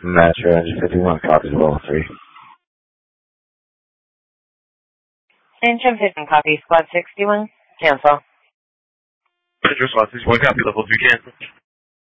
Metro engine 51, copies level 3. Engine 51, copy. Squad 61, cancel. Metro Squad 61, copy level 3, cancel.